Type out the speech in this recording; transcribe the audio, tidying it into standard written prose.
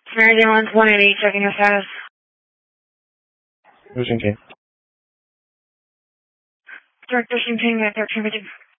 American 180, checking your status. Ocean King. Director Ocean King at 1350.